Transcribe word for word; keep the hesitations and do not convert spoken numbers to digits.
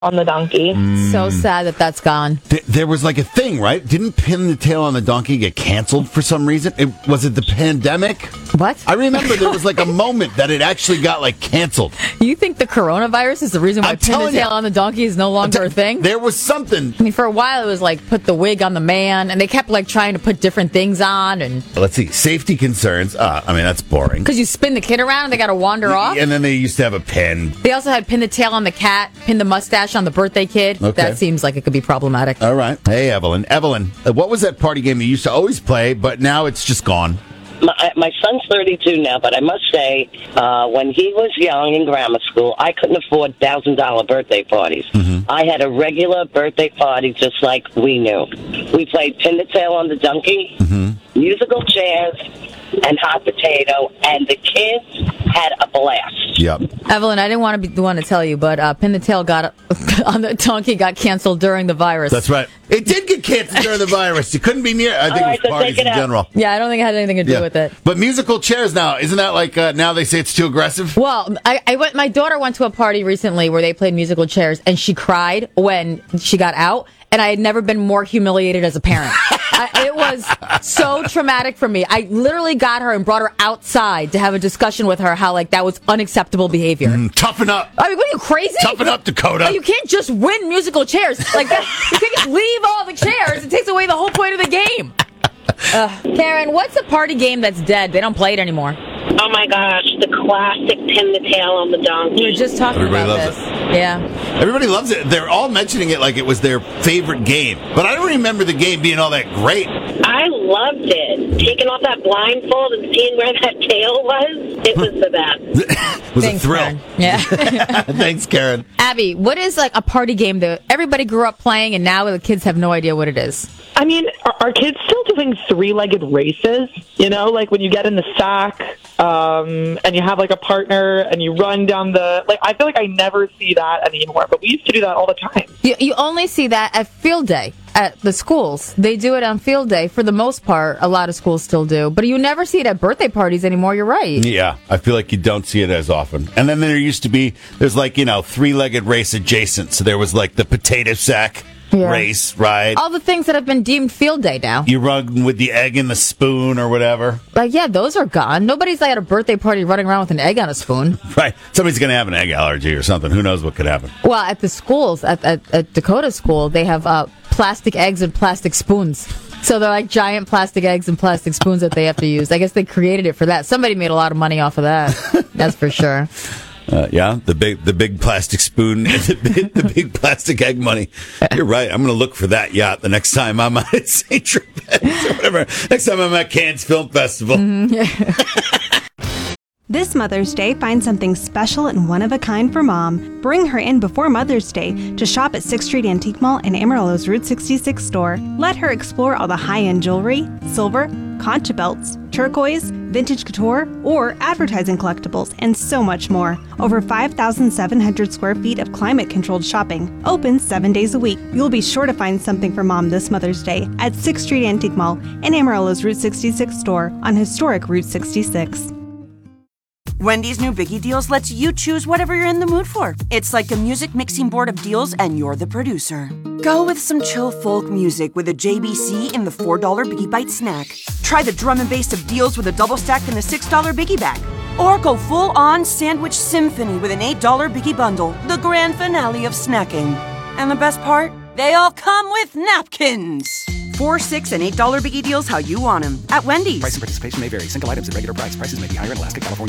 on the donkey. Mm. So sad that that's gone. Th- there was like a thing, right? Didn't Pin the Tail on the Donkey get canceled for some reason? It, was it the pandemic? What? I remember there was like a moment that it actually got like canceled. You think the coronavirus is the reason why I'm Pin the telling you. Tail on the Donkey is no longer a thing? There was something. I mean, for a while it was like put the wig on the man, and they kept like trying to put different things on, and Let's see. Safety concerns. Uh, I mean, that's boring. because you spin the kid around and they got to wander off. And then they used to have a pin. They also had pin the tail on the cat, pin the mustache on the birthday kid. Okay. That seems like it could be problematic. All right. Hey, Evelyn. Evelyn, uh, what was that party game you used to always play, but now it's just gone? My, my son's thirty-two now, but I must say, uh, when he was young in grammar school, I couldn't afford one thousand dollars birthday parties. Mm-hmm. I had a regular birthday party just like we knew. We played Pin the Tail on the Donkey, Mm-hmm. musical chairs, and hot potato, and the kids had a blast. Yep. Evelyn, I didn't want to be the one to tell you, but uh, Pin the Tail got on the Donkey got canceled during the virus. That's right. It did get canceled during the virus. You couldn't be near. I think All right, it was so parties take it in out. general. Yeah, I don't think it had anything to do Yeah. with it. But musical chairs now, isn't that like uh, now they say it's too aggressive? Well, I, I went. My daughter went to a party recently where they played musical chairs, and she cried when she got out. And I had never been more humiliated as a parent. I, it was so traumatic for me. I literally got her and brought her outside to have a discussion with her how like that was unacceptable behavior. Mm, toughen up. I mean, what are you crazy? Toughen up, Dakota. Like, you can't just win musical chairs like that. You can't just leave all the chairs. It takes away the whole point of the game. Uh, Karen, what's a party game that's dead? They don't play it anymore. Oh my gosh, the classic Pin the Tail on the donkey. We were just talking Everybody about loves this. it. Yeah. Everybody loves it. They're all mentioning it like it was their favorite game. But I don't remember the game being all that great. I loved it. Taking off that blindfold and seeing where that tail was, it was the best. It was Thanks, a thrill. Karen. Yeah. Thanks, Karen. Abby, what is like a party game that everybody grew up playing and now the kids have no idea what it is? I mean, are, are kids still doing three-legged races? You know, like when you get in the sack um, and you have like a partner and you run down the... Like, I feel like I never see that anymore, but we used to do that all the time. You, you only see that at field day at the schools. They do it on field day for the most part. A lot of schools still do. But you never see it at birthday parties anymore. You're right. Yeah, I feel like you don't see it as often. And then there used to be, there's like, you know, three-legged race adjacent. So there was like the potato sack Yeah. race, right? All the things that have been deemed field day now. You run with the egg and the spoon or whatever. Like, yeah, those are gone. Nobody's like at a birthday party running around with an egg on a spoon. Right. Somebody's going to have an egg allergy or something. Who knows what could happen? Well, at the schools, at, at, at Dakota School, they have uh, plastic eggs and plastic spoons. So they're like giant plastic eggs and plastic spoons that they have to use. I guess they created it for that. Somebody made a lot of money off of that. That's for sure. Uh, yeah, the big the big plastic spoon and the big, the big plastic egg money. You're right. I'm going to look for that yacht the next time I'm at Saint Tropez or whatever. Next time I'm at Cannes Film Festival. Mm-hmm. Yeah. This Mother's Day, find something special and one-of-a-kind for Mom. Bring her in before Mother's Day to shop at sixth Street Antique Mall and Amarillo's Route sixty-six store. Let her explore all the high-end jewelry, silver, concha belts, turquoise, vintage couture, or advertising collectibles, and so much more. Over five thousand seven hundred square feet of climate-controlled shopping, open seven days a week. You'll be sure to find something for Mom this Mother's Day at sixth Street Antique Mall and Amarillo's Route sixty-six store on historic Route sixty-six. Wendy's new Biggie Deals lets you choose whatever you're in the mood for. It's like a music mixing board of deals, and you're the producer. Go with some chill folk music with a J B C in the four dollar Biggie Bite snack. Try the drum and bass of deals with a double stack in the six dollar Biggie Bag. Or go full-on sandwich symphony with an eight dollar Biggie Bundle, the grand finale of snacking. And the best part? They all come with napkins. Four, six, and eight dollar Biggie Deals how you want them at Wendy's. Price and participation may vary. Single items at regular price. Prices may be higher in Alaska, California,